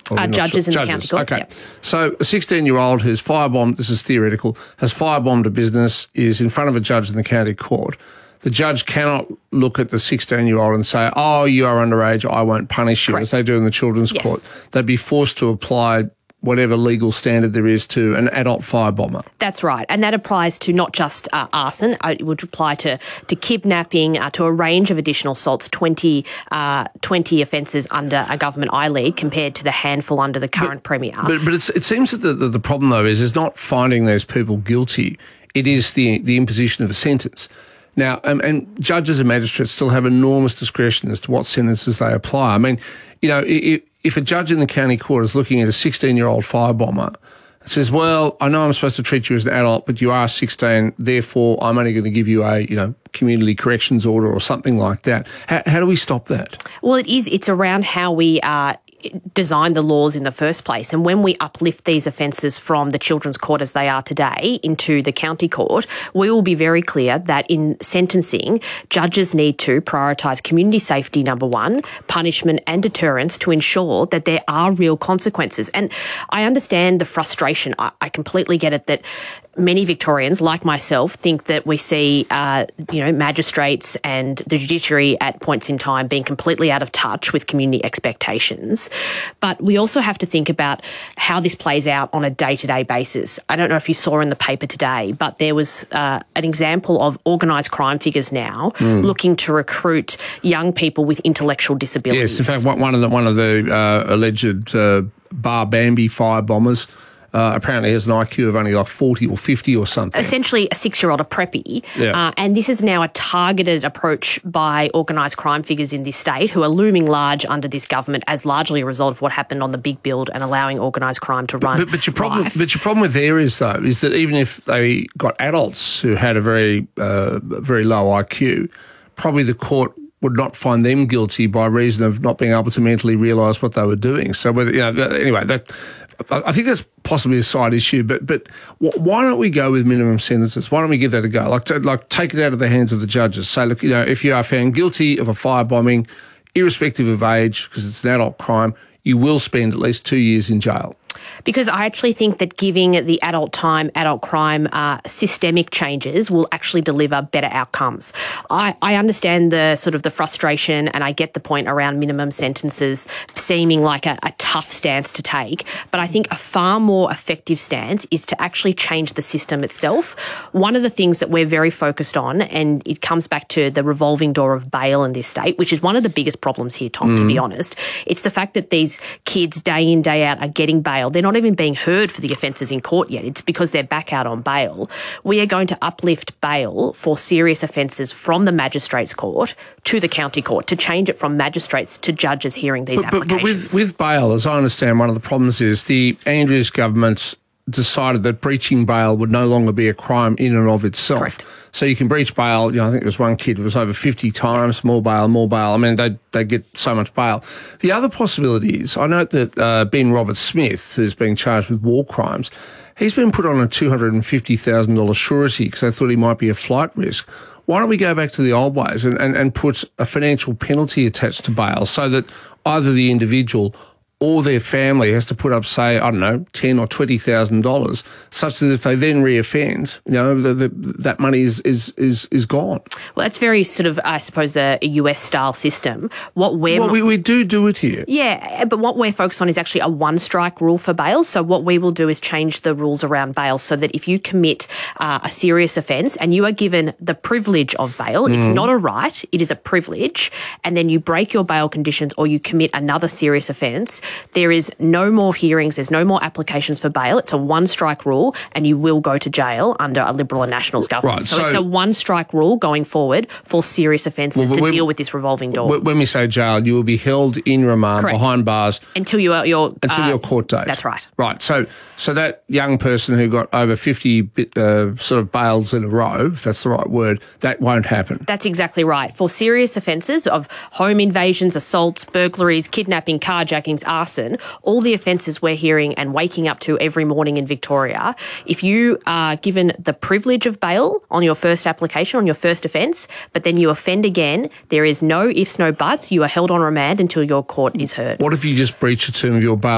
Or judges in the county court. Okay. Yep. So a 16-year-old who's firebombed, this is theoretical, has firebombed a business, is in front of a judge in the county court. The judge cannot look at the 16-year-old and say, oh, you are underage, I won't punish you, as they do in the children's court. They'd be forced to apply whatever legal standard there is to an adult firebomber. That's right. And that applies to not just arson. It would apply to kidnapping, to a range of additional assaults, 20 offences under a government I-League compared to the handful under the current Premier. But it seems that the problem, though, is not finding those people guilty. It is the imposition of a sentence. Now, and judges and magistrates still have enormous discretion as to what sentences they apply. I mean, you know, if a judge in the county court is looking at a 16-year-old firebomber and says, well, I know I'm supposed to treat you as an adult, but you are 16, therefore I'm only going to give you a, community corrections order or something like that. How do we stop that? Well, it's around how we design the laws in the first place. And when we uplift these offences from the children's court as they are today into the county court, we will be very clear that in sentencing, judges need to prioritise community safety, number one, punishment and deterrence to ensure that there are real consequences. And I understand the frustration. I completely get it that many Victorians, like myself, think that we see, magistrates and the judiciary at points in time being completely out of touch with community expectations. But we also have to think about how this plays out on a day-to-day basis. I don't know if you saw in the paper today, but there was an example of organised crime figures now looking to recruit young people with intellectual disabilities. Yes, in fact, one of the alleged Bar Bambi firebombers apparently has an IQ of only like 40 or 50 or something. Essentially a 6-year-old, a preppy. Yeah. And this is now a targeted approach by organised crime figures in this state who are looming large under this government as largely a result of what happened on the big build and allowing organised crime to run but your problem with there is that even if they got adults who had a very low IQ, probably the court would not find them guilty by reason of not being able to mentally realise what they were doing. So I think that's possibly a side issue, but why don't we go with minimum sentences? Why don't we give that a go? Like take it out of the hands of the judges. Say, look, if you are found guilty of a firebombing, irrespective of age, because it's an adult crime, you will spend at least 2 years in jail. Because I actually think that giving the adult crime systemic changes will actually deliver better outcomes. I understand the sort of the frustration and I get the point around minimum sentences seeming like a tough stance to take, but I think a far more effective stance is to actually change the system itself. One of the things that we're very focused on, and it comes back to the revolving door of bail in this state, which is one of the biggest problems here, Tom, to be honest. It's the fact that these kids day in, day out are getting bail. They're not even being heard for the offences in court yet. It's because they're back out on bail. We are going to uplift bail for serious offences from the magistrates' court to the county court to change it from magistrates to judges hearing these applications. But with bail, as I understand, one of the problems is the Andrews government decided that breaching bail would no longer be a crime in and of itself. Correct. So you can breach bail, I think there was one kid who was over 50 times, yes. More bail. I mean, they get so much bail. The other possibility is, I note that Ben Roberts-Smith, who's being charged with war crimes, he's been put on a $250,000 surety because they thought he might be a flight risk. Why don't we go back to the old ways and put a financial penalty attached to bail so that either the individual or their family has to put up, say, I don't know, $10,000 or $20,000, such that if they then reoffend, that money is gone. Well, that's very sort of, I suppose, the US-style system. We do it here. Yeah, but what we're focused on is actually a one-strike rule for bail. So what we will do is change the rules around bail so that if you commit a serious offence and you are given the privilege of bail, it's not a right, it is a privilege, and then you break your bail conditions or you commit another serious offence, there is no more hearings, there's no more applications for bail. It's a one-strike rule and you will go to jail under a Liberal and Nationals government. Right, so it's a one-strike rule going forward for serious offences to deal with this revolving door. When we say jail, you will be held in remand behind bars until your court date. That's right. Right. So that young person who got over 50 sort of bails in a row, if that's the right word, that won't happen. That's exactly right. For serious offences of home invasions, assaults, burglaries, kidnapping, carjackings, arson, all the offences we're hearing and waking up to every morning in Victoria, if you are given the privilege of bail on your first application, on your first offence, but then you offend again, there is no ifs, no buts. You are held on remand until your court is heard. What if you just breach a term of your bail